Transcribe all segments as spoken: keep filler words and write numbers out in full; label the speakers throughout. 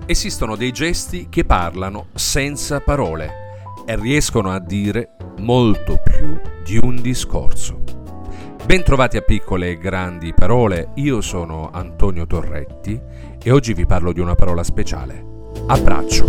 Speaker 1: Esistono dei gesti che parlano senza parole e riescono a dire molto più di un discorso. Bentrovati a Piccole e Grandi Parole, io sono Antonio Torretti e oggi vi parlo di una parola speciale: abbraccio.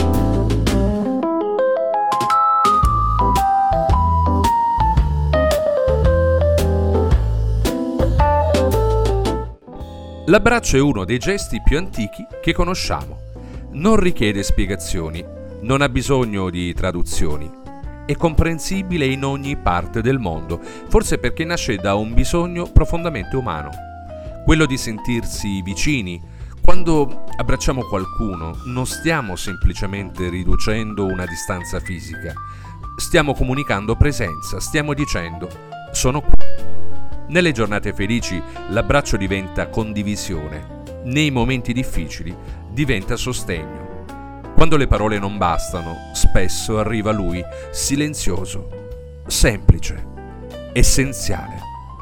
Speaker 1: L'abbraccio è uno dei gesti più antichi che conosciamo. Non richiede spiegazioni, non ha bisogno di traduzioni. È comprensibile in ogni parte del mondo, forse perché nasce da un bisogno profondamente umano, quello di sentirsi vicini. Quando abbracciamo qualcuno non stiamo semplicemente riducendo una distanza fisica, stiamo comunicando presenza, stiamo dicendo sono qui. Nelle giornate felici l'abbraccio diventa condivisione, nei momenti difficili diventa sostegno. Quando le parole non bastano, spesso arriva lui, silenzioso, semplice, essenziale.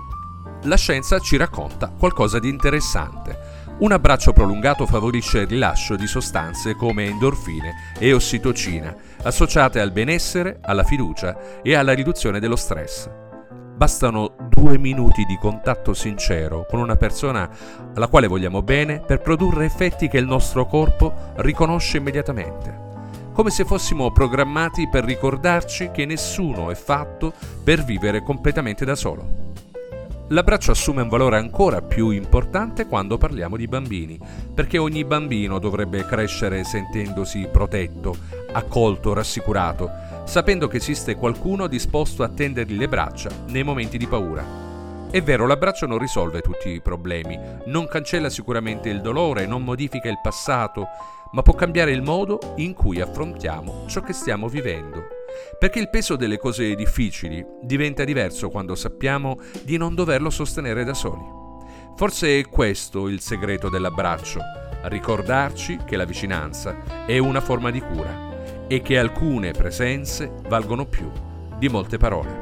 Speaker 1: La scienza ci racconta qualcosa di interessante. Un abbraccio prolungato favorisce il rilascio di sostanze come endorfine e ossitocina, associate al benessere, alla fiducia e alla riduzione dello stress. Bastano due minuti di contatto sincero con una persona alla quale vogliamo bene per produrre effetti che il nostro corpo riconosce immediatamente, come se fossimo programmati per ricordarci che nessuno è fatto per vivere completamente da solo. L'abbraccio assume un valore ancora più importante quando parliamo di bambini, perché ogni bambino dovrebbe crescere sentendosi protetto, accolto, rassicurato, sapendo che esiste qualcuno disposto a tendergli le braccia nei momenti di paura. È vero, l'abbraccio non risolve tutti i problemi, non cancella sicuramente il dolore, non modifica il passato, ma può cambiare il modo in cui affrontiamo ciò che stiamo vivendo. Perché il peso delle cose difficili diventa diverso quando sappiamo di non doverlo sostenere da soli. Forse è questo il segreto dell'abbraccio: ricordarci che la vicinanza è una forma di cura e che alcune presenze valgono più di molte parole.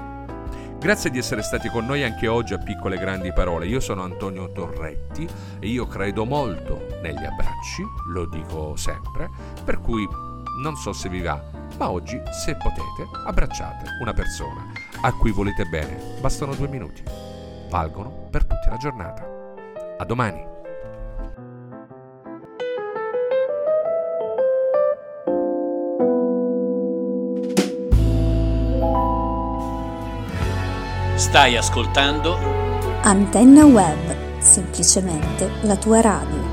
Speaker 1: Grazie di essere stati con noi anche oggi a Piccole e Grandi Parole. Io sono Antonio Torretti e io credo molto negli abbracci, lo dico sempre, per cui non so se vi va, ma oggi, se potete, abbracciate una persona a cui volete bene. Bastano due minuti. Valgono per tutta la giornata. A domani.
Speaker 2: Stai ascoltando
Speaker 3: Antenna Web, semplicemente la tua radio.